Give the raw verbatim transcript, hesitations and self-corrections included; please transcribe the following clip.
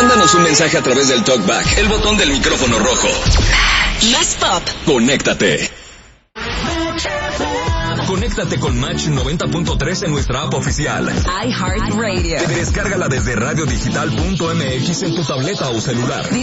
Mándanos un mensaje a través del TalkBack, el botón del micrófono rojo. Más pop. Conéctate. Conéctate con Match noventa punto tres en nuestra app oficial. iHeartRadio. Descárgala desde radio digital punto m x en tu tableta o celular.